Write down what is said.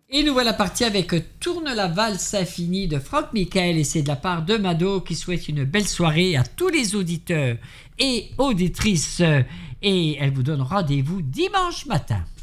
Et nous voilà partis avec Tourne la valse infinie de Franck Michael et c'est de la part de Mado qui souhaite une belle soirée à tous les auditeurs et auditrices et elle vous donne rendez-vous dimanche matin.